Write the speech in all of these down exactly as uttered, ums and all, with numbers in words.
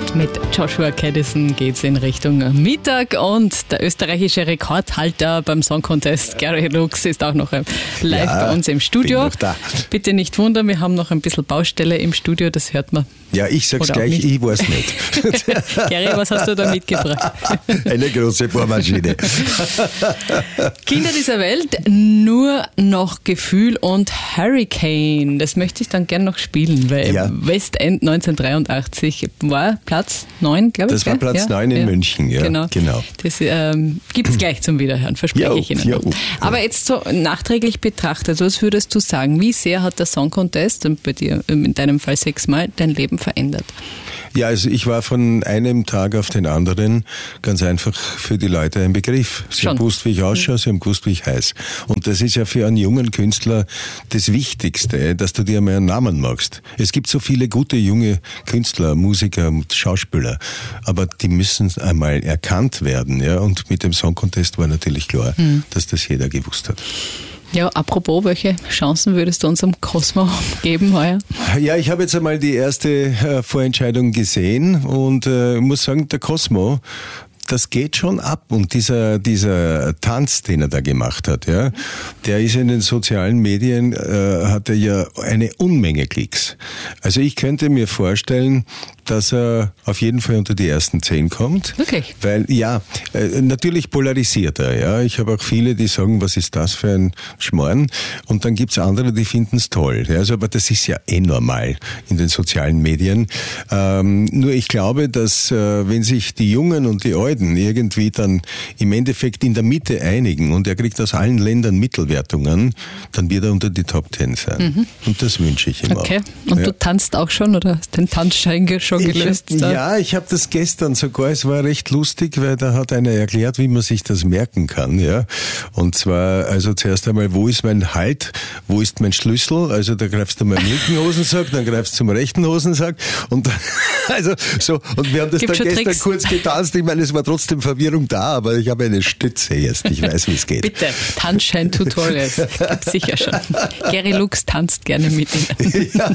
Mit Joshua Caddison geht's in Richtung Mittag und der österreichische Rekordhalter beim Song Contest, Gary Lux, ist auch noch live ja, bei uns im Studio. Bin noch da. Bitte nicht wundern, wir haben noch ein bisschen Baustelle im Studio, das hört man. Ja, ich sag's gleich, ich weiß nicht. Gary, was hast du da mitgebracht? Eine große Bohrmaschine. Kinder dieser Welt, nur noch Gefühl und Hurricane. Das möchte ich dann gern noch spielen, weil ja. West End neunzehnhundertdreiundachtzig war Platz neun, glaube ich. Das war Platz ja? neun in ja. München, ja. Genau. genau. Das ähm, gibt es gleich zum Wiederhören, verspreche jo, ich Ihnen. jo. Aber jetzt so nachträglich betrachtet, was würdest du sagen, wie sehr hat der Song Contest, und bei dir in deinem Fall sechsmal, dein Leben verändert? Ja, also ich war von einem Tag auf den anderen ganz einfach für die Leute ein Begriff. Sie Schon. haben gewusst, wie ich ausschaue, sie haben gewusst, wie ich heiße. Und das ist ja für einen jungen Künstler das Wichtigste, dass du dir einmal einen Namen machst. Es gibt so viele gute junge Künstler, Musiker und Schauspieler, aber die müssen einmal erkannt werden. Ja? Und mit dem Song Contest war natürlich klar, hm. dass das jeder gewusst hat. Ja, apropos, welche Chancen würdest du unserem Cosmo geben heuer? Ja, ich habe jetzt einmal die erste äh, Vorentscheidung gesehen und äh, muss sagen, der Cosmo, das geht schon ab. Und dieser, dieser Tanz, den er da gemacht hat, ja, der ist in den sozialen Medien, äh, hat er ja eine Unmenge Klicks. Also ich könnte mir vorstellen, dass er auf jeden Fall unter die ersten zehn kommt. Wirklich? Weil, ja, äh, natürlich polarisiert er, ja. Ich habe auch viele, die sagen, was ist das für ein Schmarrn? Und dann gibt's andere, die finden es toll. Ja, also, aber das ist ja eh normal in den sozialen Medien. Ähm, nur ich glaube, dass äh, wenn sich die Jungen und die Alten irgendwie dann im Endeffekt in der Mitte einigen und er kriegt aus allen Ländern Mittelwertungen, dann wird er unter die Top Ten sein. Mhm. Und das wünsche ich ihm okay. auch. Okay. Und ja. du tanzt auch schon oder hast den Tanzschein schon gelöst? Ich hab, ja, ich habe das gestern sogar, es war recht lustig, weil da hat einer erklärt, wie man sich das merken kann. Ja. Und zwar, also zuerst einmal, wo ist mein Halt, wo ist mein Schlüssel? Also da greifst du mal im linken Hosensack, dann greifst du zum rechten Hosensack und dann, also so, und wir haben das Gibt dann gestern Tricks? kurz getanzt. Ich meine, es war trotzdem Verwirrung da, aber ich habe eine Stütze jetzt. Ich weiß, wie es geht. Bitte, Tanzschein-Tutorials. Gibt's sicher schon. Gary Lux tanzt gerne mit Ihnen. Ja.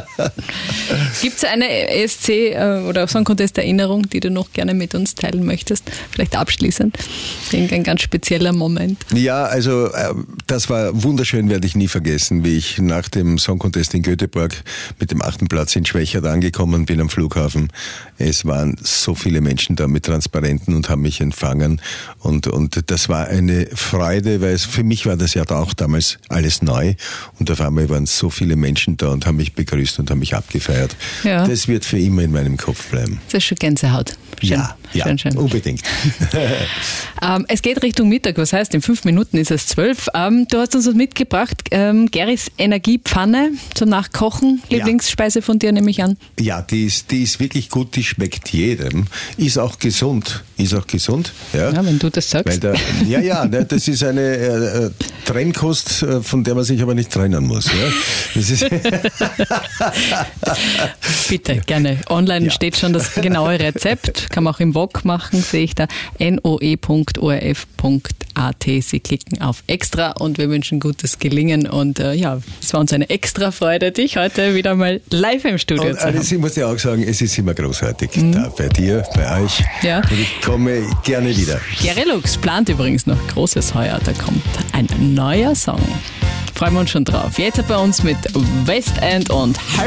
Gibt es eine E S C oder Song Contest Erinnerung, die du noch gerne mit uns teilen möchtest? Vielleicht abschließend. Irgendein ganz spezieller Moment. Ja, also das war wunderschön, werde ich nie vergessen, wie ich nach dem Song Contest in Göteborg mit dem achten Platz in Schwächert angekommen bin am Flughafen. Es waren so viele Menschen da mit Transparenten und haben mich empfangen und, und das war eine Freude, weil es, für mich war das ja auch damals alles neu und auf einmal waren so viele Menschen da und haben mich begrüßt und haben mich abgefeiert. Ja. Das wird für immer in meinem Kopf bleiben. Das ist schon Gänsehaut. Schön, ja, ja, schön, schön. Unbedingt. ähm, es geht Richtung Mittag, was heißt, in fünf Minuten ist es zwölf. Ähm, du hast uns was mitgebracht, ähm, Garys Energiepfanne zum Nachkochen, Lieblingsspeise von dir, nehme ich an. Ja, die ist, die ist wirklich gut, die schmeckt jedem, ist auch gesund, ist auch gesund. Ja, ja wenn du das sagst. Weil da, ja, ja, das ist eine äh, Trennkost, von der man sich aber nicht trennen muss. Ja. Das ist Bitte, gerne. Online ja. steht schon das genaue Rezept. Kann man auch im Wok machen, sehe ich da. noe punkt o r f punkt a t. Sie klicken auf Extra und wir wünschen gutes Gelingen. Und äh, ja, es war uns eine extra Freude, dich heute wieder mal live im Studio und, zu haben. Also ich muss dir auch sagen, es ist immer großartig mhm. da bei dir, bei euch. Ja. Und ich komme gerne wieder. Gary Lux plant übrigens noch Großes heuer. Da kommt ein neuer Song. Freuen wir uns schon drauf. Jetzt bei uns mit West End und Harry.